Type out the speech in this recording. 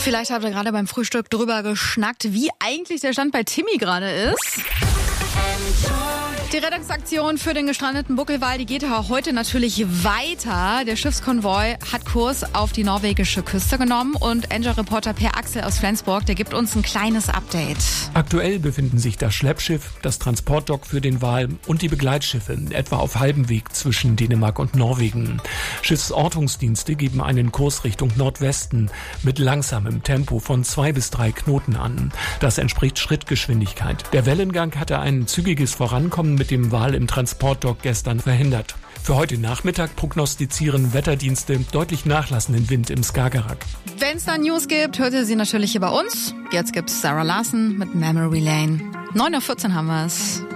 Vielleicht habt ihr gerade beim Frühstück drüber geschnackt, wie eigentlich der Stand bei Timmy gerade ist. Die Rettungsaktion für den gestrandeten Buckelwal, die geht heute natürlich weiter. Der Schiffskonvoi hat Kurs auf die norwegische Küste genommen und Angel-Reporter Per Axel aus Flensburg, der gibt uns ein kleines Update. Aktuell befinden sich das Schleppschiff, das Transportdock für den Wal und die Begleitschiffe etwa auf halbem Weg zwischen Dänemark und Norwegen. Schiffsortungsdienste geben einen Kurs Richtung Nordwesten mit langsamem Tempo von 2 bis 3 Knoten an. Das entspricht Schrittgeschwindigkeit. Der Wellengang hatte ein zügiges Vorankommen mit dem Wal im Transportdock gestern verhindert. Für heute Nachmittag prognostizieren Wetterdienste deutlich nachlassenden Wind im Skagerrak. Wenn es da News gibt, hört ihr sie natürlich hier bei uns. Jetzt gibt's Sarah Larson mit Memory Lane. 9:14 Uhr haben wir's.